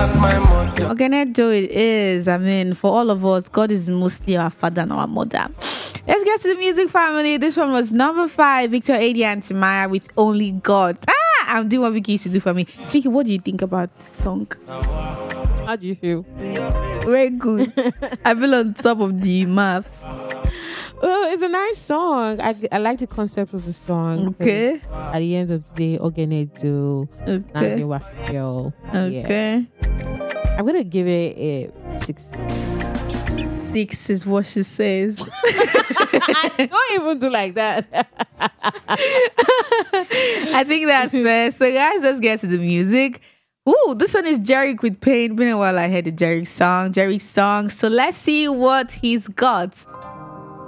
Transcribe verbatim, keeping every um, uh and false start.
Ogene Joe it is. I mean, for all of us, God is mostly our father and our mother. Let's get to the music, family. This one was number five, Victor Adi and Timaya with Only God. Ah, I'm doing what Vicky used to do for me. Vicky, what do you think about this song? How do you feel? Very good. I feel on top of the mass. Well, it's a nice song. I, I like the concept of the song. Okay. At the end of the day, Ogene do. Okay. Girl. Okay. Yeah. I'm gonna give it a six. Six is what she says. Don't even do like that. I think that's fair. So, guys, let's get to the music. Ooh, this one is Jerick with Pain. Been a while I heard the Jerick song. Jerick song. So let's see what he's got.